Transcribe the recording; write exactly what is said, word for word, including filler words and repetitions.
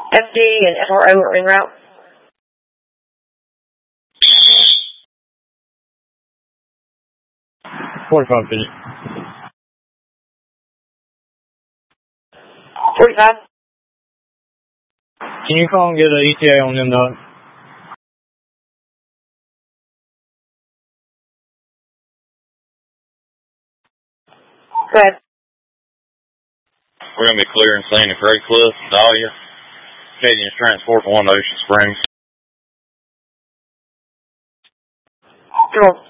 F D and F R O are en route. forty-five feet. forty-five. Can you call and get an E T A on them, dog? Go ahead. We're going to be clearing Sandy Craig Cliff, Dahlia, Acadian's transport to one to Ocean Springs. Come on.